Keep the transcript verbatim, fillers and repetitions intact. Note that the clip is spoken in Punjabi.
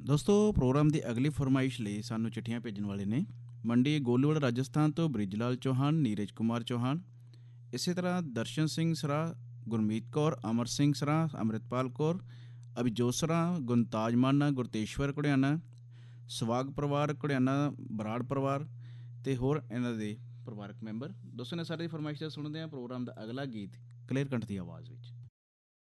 ਦੋਸਤੋ ਪ੍ਰੋਗਰਾਮ ਦੀ ਅਗਲੀ ਫਰਮਾਇਸ਼ ਲਈ ਸਾਨੂੰ ਚਿੱਠੀਆਂ ਭੇਜਣ ਵਾਲੇ ਨੇ ਮੰਡੀ ਗੋਲੂਵਾਲ ਰਾਜਸਥਾਨ ਤੋਂ ਬ੍ਰਿਜਲਾਲ ਚੌਹਾਨ, ਨੀਰਜ ਕੁਮਾਰ ਚੌਹਾਨ, ਇਸੇ ਤਰ੍ਹਾਂ ਦਰਸ਼ਨ ਸਿੰਘ ਸਰਾ, ਗੁਰਮੀਤ ਕੌਰ, ਅਮਰ ਸਿੰਘ ਸਰਾ, ਅੰਮ੍ਰਿਤਪਾਲ ਕੌਰ, ਅਭਿਜੋਤ ਸਰਾ, ਗੁਣਤਾਜ ਮਾਨਾ, ਗੁਰਤੇਸ਼ਵਰ ਘੁੜਿਆਣਾ, ਸਵਾਗ ਪਰਿਵਾਰ ਘੁੜਿਆਣਾ, ਬਰਾੜ ਪਰਿਵਾਰ ਅਤੇ ਹੋਰ ਇਹਨਾਂ ਦੇ ਪਰਿਵਾਰਕ ਮੈਂਬਰ। ਦੋਸਤੋ ਨੇ ਸਾਡੀ ਫਰਮਾਇਸ਼ ਦਾ ਸੁਣਦੇ ਹਾਂ ਪ੍ਰੋਗਰਾਮ ਦਾ ਅਗਲਾ ਗੀਤ ਕਲੀਅਰ ਕੰਠ ਦੀ ਆਵਾਜ਼ ਵਿੱਚ।